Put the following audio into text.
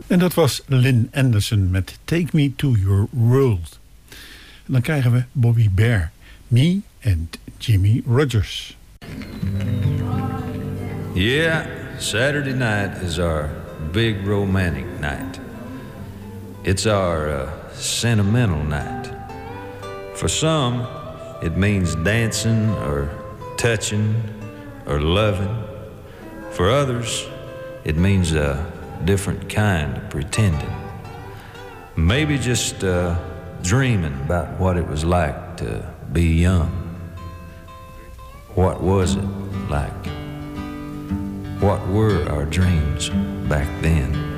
En dat was Lynn Anderson met Take Me to Your World. En dan krijgen we Bobby Bare, Me and Jimmy Rogers. Yeah, Saturday night is our big romantic night. It's our sentimental night. For some, it means dancing or touching or loving. For others, it means a different kind of pretending. Maybe just dreaming about what it was like to be young. What was it like? What were our dreams back then?